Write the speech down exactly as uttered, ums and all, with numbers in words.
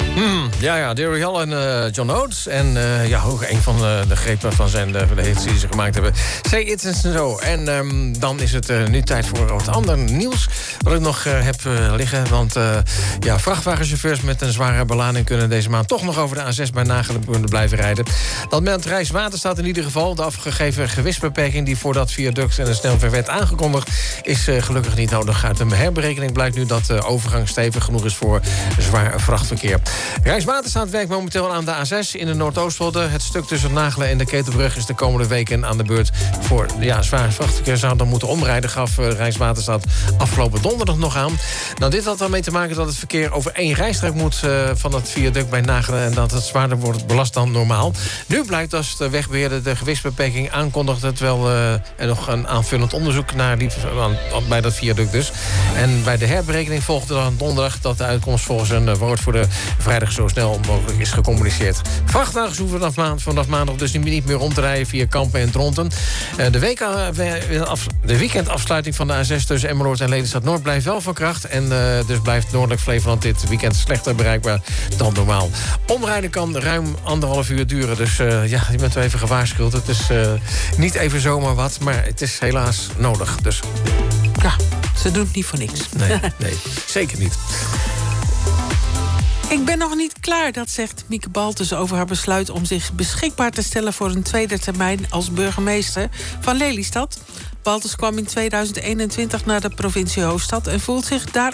Hmm, ja, ja, Derry Hall en uh, John Oates. En uh, ja, ook een van uh, de grepen van zijn de, de hits die ze gemaakt hebben. Say It en zo. En um, dan is het uh, nu tijd voor wat ander nieuws. Wat ik nog uh, heb uh, liggen. Want uh, ja, vrachtwagenchauffeurs met een zware belading kunnen deze maand toch nog over de A zes bij Nagelen kunnen blijven rijden. Dat meldt Rijkswaterstaat in ieder geval. De afgegeven gewichtsbeperking die voor dat viaduct en de snelweg werd aangekondigd, is uh, gelukkig niet nodig. Uit een herberekening blijkt nu dat de overgang stevig genoeg is voor zwaar vrachtverkeer. Rijkswaterstaat werkt momenteel aan de A zes in de Noordoostwolle. Het stuk tussen Nagelen en de Ketelbrug is de komende weken aan de beurt. Voor ja, zwaar vrachtverkeer zou dan moeten omrijden, gaf uh, Rijkswaterstaat afgelopen donderdag nog aan. Nou, dit had ermee te maken dat het verkeer over één rijstrook moet uh, van het viaduct bij Nagelen en dat het zwaarder wordt belast dan normaal. Nu blijkt als de wegbeheerder de gewichtsbeperking aankondigde, terwijl uh, er nog een aanvullend onderzoek naar die, uh, bij dat viaduct dus. En bij de herberekening volgde dan donderdag dat de uitkomst volgens een uh, woordvoerder vrijdag zo snel mogelijk is gecommuniceerd. Vrachtwagens hoeven vanaf, maand, vanaf maandag dus niet meer om te rijden via Kampen en Dronten. Uh, de, week, uh, af, de weekendafsluiting van de A zes tussen Emmeloord en Lelystad Noord blijft wel van kracht. En uh, dus blijft Noordelijk Flevoland dit weekend slechter bereikbaar dan normaal. Omrijden kan ruim anderhalf uur duren. Dus uh, ja, je bent wel even gewaarschuwd. Het is uh, niet even zomaar wat, maar het is helaas nodig. Dus ja, ze doen het niet voor niks. Nee, nee, zeker niet. Ik ben nog niet klaar, dat zegt Mieke Baltus over haar besluit om zich beschikbaar te stellen voor een tweede termijn als burgemeester van Lelystad. Baltus kwam in tweeduizend eenentwintig naar de provincie Hoofdstad en voelt zich daar